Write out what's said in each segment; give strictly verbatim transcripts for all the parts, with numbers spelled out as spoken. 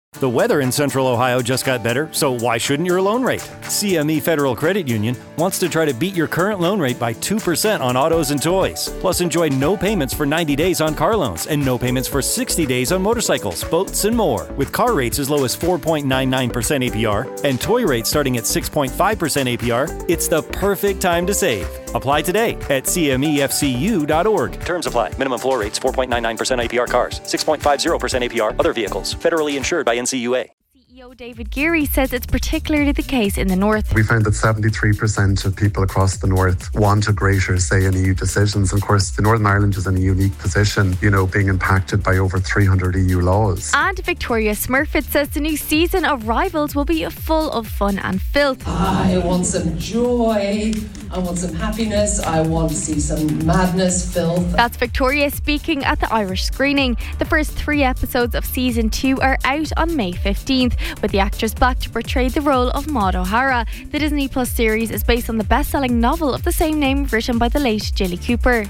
The weather in Central Ohio just got better, so why shouldn't your loan rate? C M E Federal Credit Union wants to try to beat your current loan rate by two percent on autos and toys. Plus, enjoy no payments for ninety days on car loans and no payments for sixty days on motorcycles, boats, and more. With car rates as low as four point nine nine percent A P R and toy rates starting at six point five percent A P R, it's the perfect time to save. Apply today at C M E F C U dot org. Terms apply. Minimum floor rates four point nine nine percent A P R cars, six point five zero percent A P R other vehicles. Federally insured by N C U A. C E O David Geary says it's particularly the case in the north. We found that seventy-three percent of people across the north want a greater say in E U decisions. Of course, the Northern Ireland is in a unique position, you know, being impacted by over three hundred E U laws. And Victoria Smurfit says the new season of Rivals will be full of fun and filth. I want some joy. I want some happiness. I want to see some madness, filth. That's Victoria speaking at the Irish screening. The first three episodes of season two are out on May fifteenth, with the actress back to portray the role of Maud O'Hara. The Disney Plus series is based on the best-selling novel of the same name written by the late Jilly Cooper.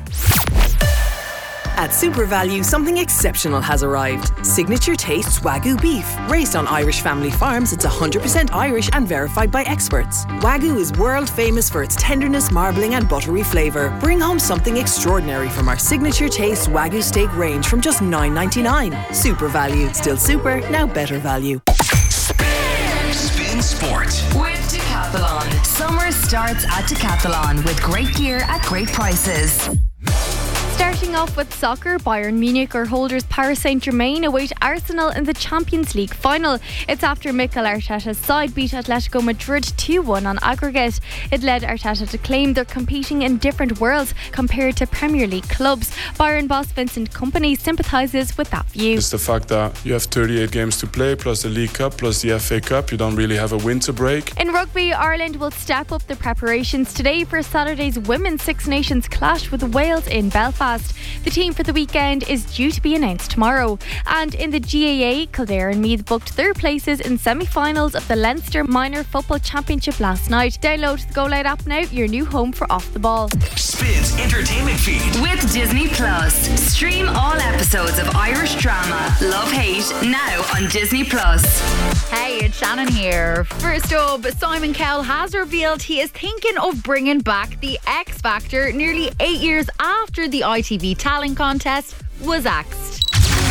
At Super Value, something exceptional has arrived. Signature Tastes Wagyu beef. Raised on Irish family farms, it's one hundred percent Irish and verified by experts. Wagyu is world famous for its tenderness, marbling and buttery flavour. Bring home something extraordinary from our Signature Tastes Wagyu steak range from just nine ninety-nine. Super Value. Still super, now better value. Spin, Spin Sport with Decathlon. Summer starts at Decathlon with great gear at great prices. Starting off with soccer, Bayern Munich or holders Paris Saint-Germain await Arsenal in the Champions League final. It's after Mikel Arteta's side beat Atletico Madrid two one on aggregate. It led Arteta to claim they're competing in different worlds compared to Premier League clubs. Bayern boss Vincent Kompany sympathises with that view. It's the fact that you have thirty-eight games to play, plus the League Cup, plus the F A Cup. You don't really have a winter break. In rugby, Ireland will step up the preparations today for Saturday's Women's Six Nations clash with Wales in Belfast. The team for the weekend is due to be announced tomorrow. And in the G A A, Kildare and Meath booked their places in semi-finals of the Leinster Minor Football Championship last night. Download the Go Loud app now, your new home for Off the Ball. Spins entertainment feed with Disney Plus. Stream all episodes of Irish drama Love Hate now on Disney Plus. Hey, it's Shannon here. First up, Simon Cowell has revealed he is thinking of bringing back the X Factor nearly eight years after the I T V talent contest was axed.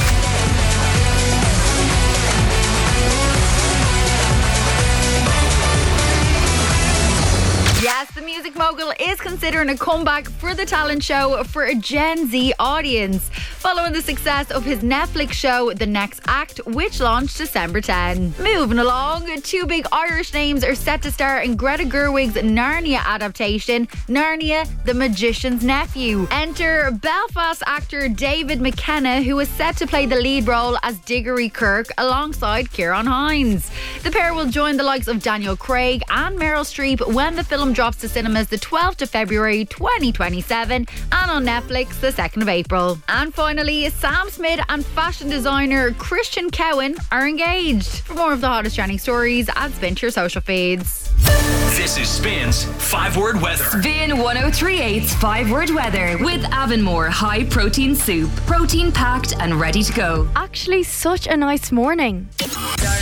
Yes, the music mogul is considering a comeback for the talent show for a Gen Z audience, following the success of his Netflix show The Next Act, which launched December tenth. Moving along, two big Irish names are set to star in Greta Gerwig's Narnia adaptation, Narnia, the Magician's Nephew. Enter Belfast actor David McKenna, who is set to play the lead role as Diggory Kirk alongside Ciarán Hinds. The pair will join the likes of Daniel Craig and Meryl Streep when the film drops to cinemas the twelfth of February twenty twenty-seven and on Netflix the second of April. And finally, Sam Smith and fashion designer Christian Cowan are engaged. For more of the hottest trending stories, add Spin to your social feeds. This is Spin's five word weather. Spin ten thirty-eight's five word weather with Avonmore high protein soup. Protein packed and ready to go. Actually, such a nice morning.